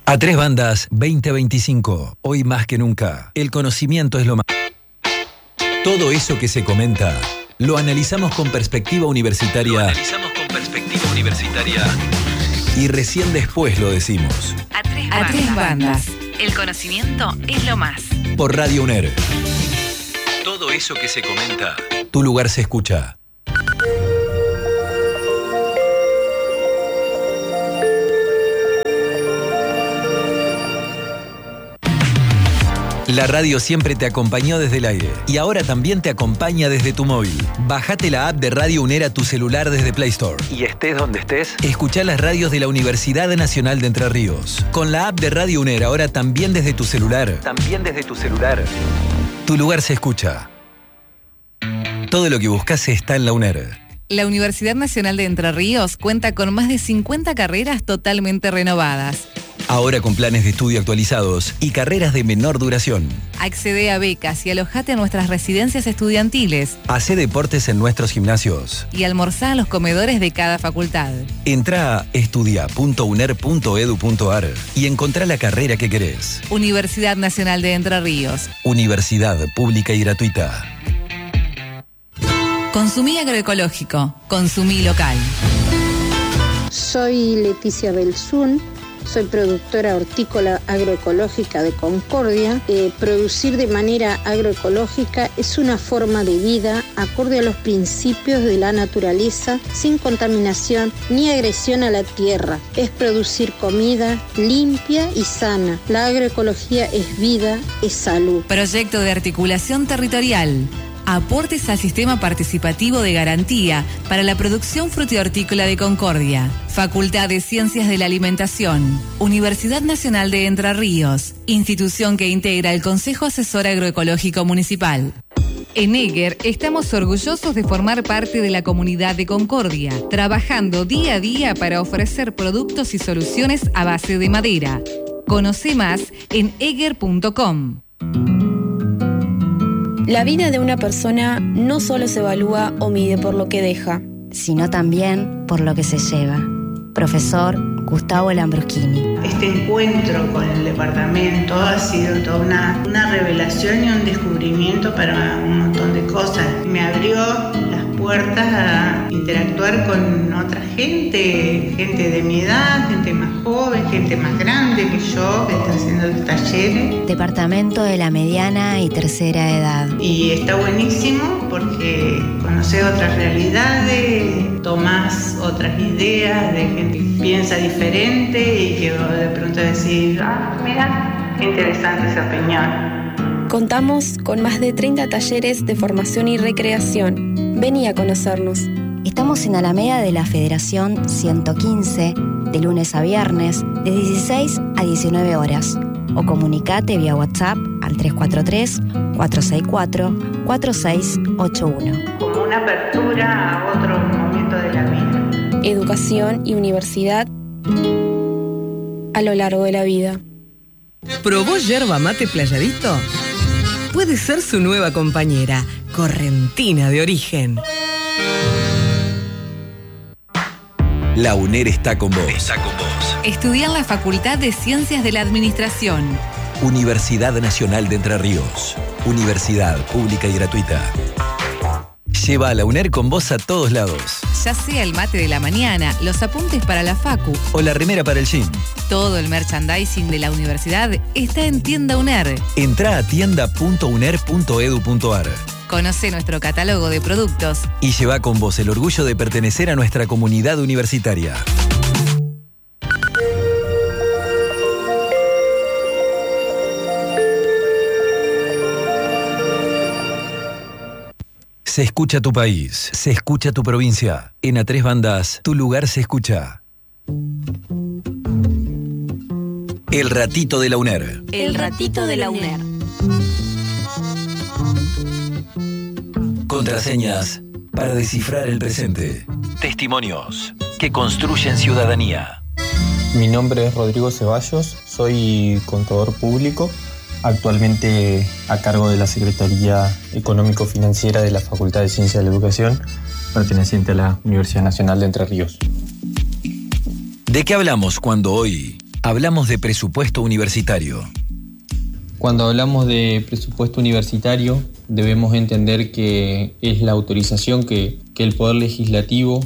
A Tres Bandas 2025. Hoy más que nunca, el conocimiento es lo más. Todo eso que se comenta, lo analizamos con perspectiva universitaria. Y recién después lo decimos. A Tres Bandas. El conocimiento es lo más. Por Radio UNER. Todo eso que se comenta, tu lugar se escucha. La radio siempre te acompañó desde el aire y ahora también te acompaña desde tu móvil. Bájate la app de Radio UNER a tu celular desde Play Store. Y estés donde estés, escuchá las radios de la Universidad Nacional de Entre Ríos. Con la app de Radio UNER ahora también desde tu celular. Tu lugar se escucha. Todo lo que buscas está en la UNER. La Universidad Nacional de Entre Ríos cuenta con más de 50 carreras totalmente renovadas. Ahora con planes de estudio actualizados y carreras de menor duración. Accede a becas y alojate en nuestras residencias estudiantiles. Hacé deportes en nuestros gimnasios. Y almorzá en los comedores de cada facultad. Entrá a estudia.uner.edu.ar y encontrá la carrera que querés. Universidad Nacional de Entre Ríos. Universidad pública y gratuita. Consumí agroecológico. Consumí local. Soy Leticia Belzún. Soy productora hortícola agroecológica de Concordia. Producir de manera agroecológica es una forma de vida acorde a los principios de la naturaleza, sin contaminación ni agresión a la tierra. Es producir comida limpia y sana. La agroecología es vida, es salud. Proyecto de articulación territorial. Aportes al sistema participativo de garantía para la producción frutihortícola de Concordia. Facultad de Ciencias de la Alimentación. Universidad Nacional de Entre Ríos. Institución que integra el Consejo Asesor Agroecológico Municipal. En EGER estamos orgullosos de formar parte de la comunidad de Concordia, trabajando día a día para ofrecer productos y soluciones a base de madera. Conoce más en eger.com. La vida de una persona no solo se evalúa o mide por lo que deja, sino también por lo que se lleva. Profesor Gustavo Lambruschini. Este encuentro con el departamento ha sido toda una revelación y un descubrimiento para un montón de cosas. Me abrió las puertas a interactuar con otra gente de mi edad, gente más joven, gente más grande que yo, que está haciendo los talleres. Departamento de la mediana y tercera edad. Y está buenísimo porque conoces otras realidades, tomás otras ideas de gente que piensa diferente y que de pronto decís, mira, qué interesante esa opinión. Contamos con más de 30 talleres de formación y recreación. Vení a conocernos. Estamos en Alameda de la Federación 115, de lunes a viernes, de 16 a 19 horas. O comunicate vía WhatsApp al 343-464-4681. Como una apertura a otro momento de la vida. Educación y universidad a lo largo de la vida. ¿Probó yerba mate Playadito? Puede ser su nueva compañera, correntina de origen. La UNER está con vos. Estudia en la Facultad de Ciencias de la Administración. Universidad Nacional de Entre Ríos. Universidad pública y gratuita. Lleva a la UNER con vos a todos lados. Ya sea el mate de la mañana, los apuntes para la facu o la remera para el gym. Todo el merchandising de la universidad está en Tienda UNER. Entrá a tienda.uner.edu.ar. Conoce nuestro catálogo de productos y lleva con vos el orgullo de pertenecer a nuestra comunidad universitaria. Se escucha tu país, se escucha tu provincia. En A Tres Bandas, tu lugar se escucha. El ratito de la UNER. El ratito de la UNER. Contraseñas para descifrar el presente. Testimonios que construyen ciudadanía. Mi nombre es Rodrigo Ceballos, soy contador público, actualmente a cargo de la Secretaría Económico-Financiera de la Facultad de Ciencias de la Educación, perteneciente a la Universidad Nacional de Entre Ríos. ¿De qué hablamos cuando hoy Hablamos de presupuesto universitario. Cuando hablamos de presupuesto universitario, debemos entender que es la autorización que el Poder Legislativo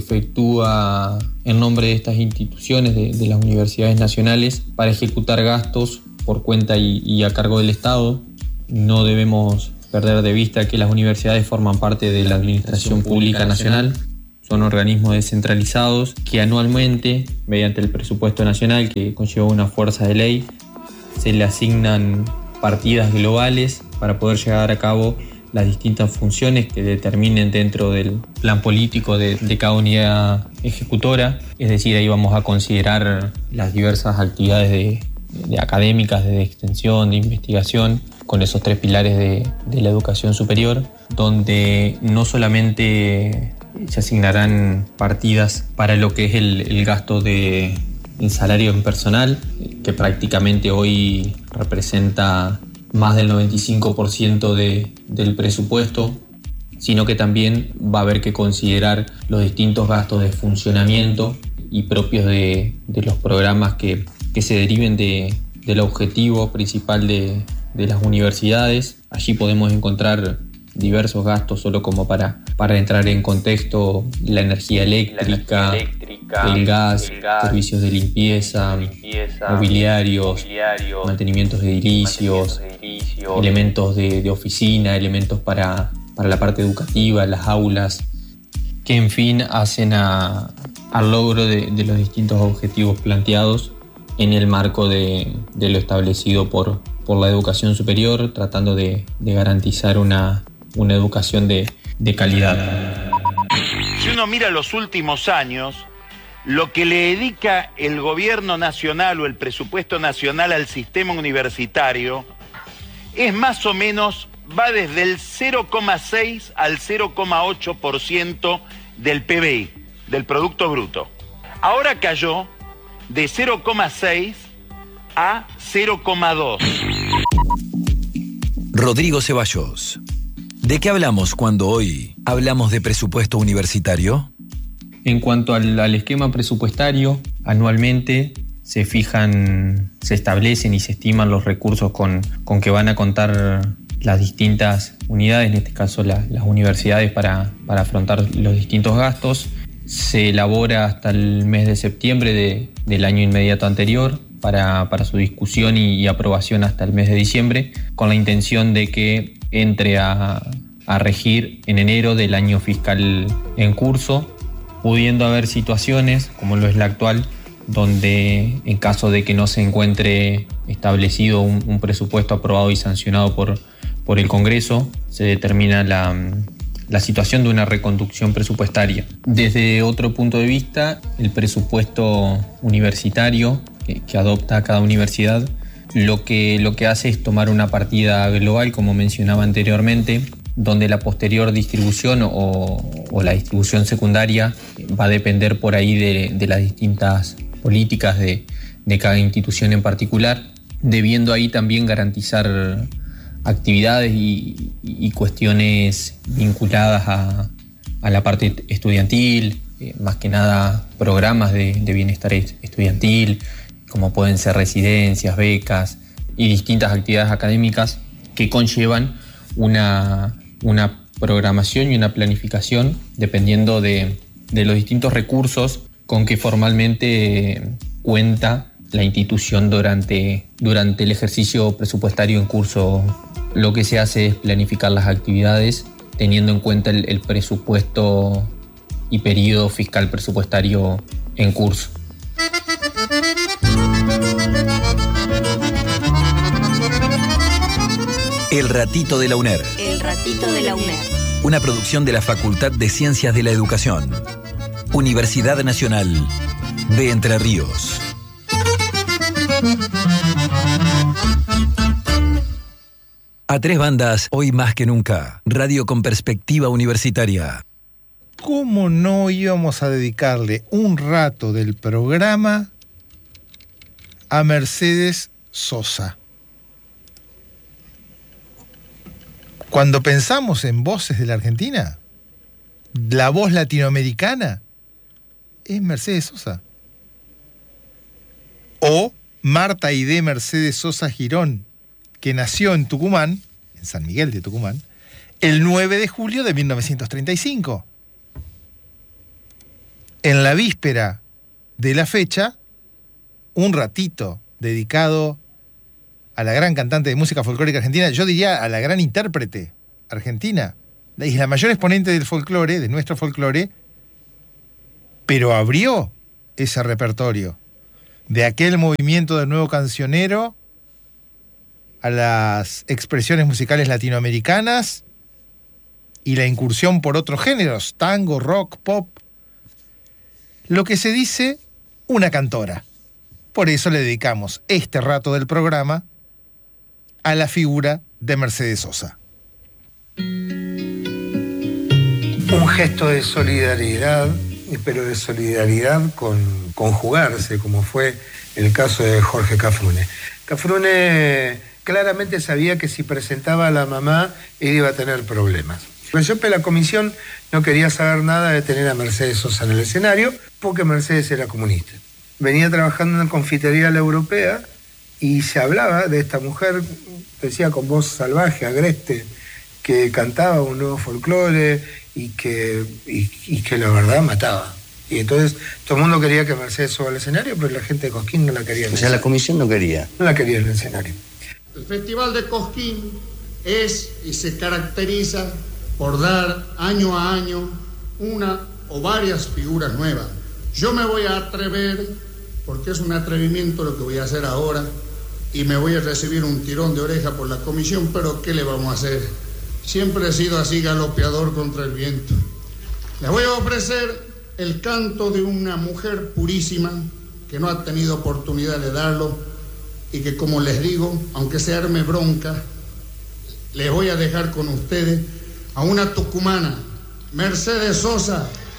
efectúa en nombre de estas instituciones, de las universidades nacionales, para ejecutar gastos por cuenta y a cargo del Estado. No debemos perder de vista que las universidades forman parte de la Administración Pública Nacional. Son organismos descentralizados que anualmente, mediante el presupuesto nacional que conlleva una fuerza de ley, se le asignan partidas globales para poder llevar a cabo las distintas funciones que determinen dentro del plan político de cada unidad ejecutora. Es decir, ahí vamos a considerar las diversas actividades de académicas, de extensión, de investigación, con esos 3 pilares de la educación superior, donde no solamente se asignarán partidas para lo que es el gasto de el salario en personal, que prácticamente hoy representa más del 95% del presupuesto, sino que también va a haber que considerar los distintos gastos de funcionamiento y propios de los programas que se deriven del objetivo principal de las universidades. Allí podemos encontrar diversos gastos, solo como para entrar en contexto: la energía eléctrica, el gas, servicios de limpieza, mobiliarios, mantenimientos de edilicios, elementos de oficina, elementos para la parte educativa, las aulas, que en fin hacen al logro de los distintos objetivos planteados en el marco de lo establecido por la educación superior, tratando de garantizar una educación de calidad. Si uno mira los últimos años, lo que le dedica el gobierno nacional o el presupuesto nacional al sistema universitario es más o menos, va desde el 0,6 al 0,8% del PBI, del Producto Bruto. Ahora cayó de 0,6 a 0,2. Rodrigo Ceballos. ¿De qué hablamos cuando hoy hablamos de presupuesto universitario? En cuanto al esquema presupuestario, anualmente se establecen y se estiman los recursos con que van a contar las distintas unidades, en este caso las universidades, para afrontar los distintos gastos. Se elabora hasta el mes de septiembre del año inmediato anterior para su discusión y aprobación hasta el mes de diciembre, con la intención de que entre a regir en enero del año fiscal en curso, pudiendo haber situaciones, como lo es la actual, donde en caso de que no se encuentre establecido un presupuesto aprobado y sancionado por el Congreso, se determina la situación de una reconducción presupuestaria. Desde otro punto de vista, el presupuesto universitario que adopta cada universidad, lo que hace es tomar una partida global, como mencionaba anteriormente, donde la posterior distribución o la distribución secundaria va a depender por ahí de las distintas políticas de cada institución en particular, debiendo ahí también garantizar actividades y cuestiones vinculadas a la parte estudiantil, más que nada programas de bienestar estudiantil, como pueden ser residencias, becas y distintas actividades académicas que conllevan una programación y una planificación dependiendo de los distintos recursos con que formalmente cuenta la institución durante el ejercicio presupuestario en curso. Lo que se hace es planificar las actividades teniendo en cuenta el presupuesto y periodo fiscal presupuestario en curso. El ratito de la UNER. El ratito de la UNER. Una producción de la Facultad de Ciencias de la Educación. Universidad Nacional de Entre Ríos. A tres bandas, hoy más que nunca. Radio con perspectiva universitaria. ¿Cómo no íbamos a dedicarle un rato del programa a Mercedes Sosa? Cuando pensamos en voces de la Argentina, la voz latinoamericana es Mercedes Sosa. O Marta Aide Mercedes Sosa Girón, que nació en Tucumán, en San Miguel de Tucumán, el 9 de julio de 1935. En la víspera de la fecha, un ratito dedicado a la gran cantante de música folclórica argentina, yo diría a la gran intérprete argentina, y la mayor exponente del folclore, de nuestro folclore, pero abrió ese repertorio de aquel movimiento del nuevo cancionero a las expresiones musicales latinoamericanas y la incursión por otros géneros, tango, rock, pop. Lo que se dice, una cantora. Por eso le dedicamos este rato del programa a la figura de Mercedes Sosa. Un gesto de solidaridad, pero de solidaridad con conjugarse, como fue el caso de Jorge Cafrune. Cafrune claramente sabía que si presentaba a la mamá, él iba a tener problemas. La comisión no quería saber nada de tener a Mercedes Sosa en el escenario, porque Mercedes era comunista. Venía trabajando en la confitería La Europea y se hablaba de esta mujer, decía con voz salvaje, agreste, que cantaba un nuevo folclore y que la verdad mataba. Y entonces todo el mundo quería que Mercedes suba al escenario, pero la gente de Cosquín no la quería en el escenario. La comisión no quería. No la quería en el escenario. El Festival de Cosquín es y se caracteriza por dar año a año una o varias figuras nuevas. Yo me voy a atrever, porque es un atrevimiento lo que voy a hacer ahora, y me voy a recibir un tirón de oreja por la comisión, pero ¿qué le vamos a hacer? Siempre he sido así galopeador contra el viento. Les voy a ofrecer el canto de una mujer purísima que no ha tenido oportunidad de darlo y que, como les digo, aunque se arme bronca, les voy a dejar con ustedes a una tucumana, Mercedes Sosa.